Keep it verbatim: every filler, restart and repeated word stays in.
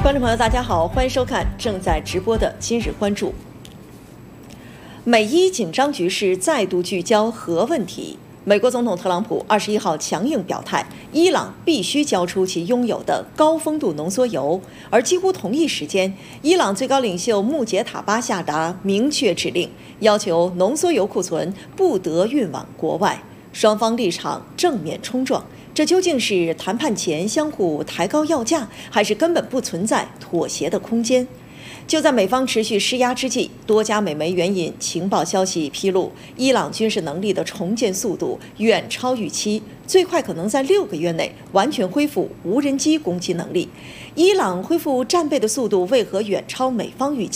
观众朋友，大家好，欢迎收看正在直播的今日关注。美伊紧张局势再度聚焦核问题。美国总统特朗普二十一号强硬表态，伊朗必须交出其拥有的高丰度浓缩铀。而几乎同一时间，伊朗最高领袖穆杰塔巴下达明确指令，要求浓缩铀库存不得运往国外。双方立场正面冲撞。这究竟是谈判前相互抬高要价，还是根本不存在妥协的空间？就在美方持续施压之际，多家美媒援引情报消息披露，伊朗军事能力的重建速度远超预期，最快可能在六个月内完全恢复无人机攻击能力。伊朗恢复战备的速度为何远超美方预期？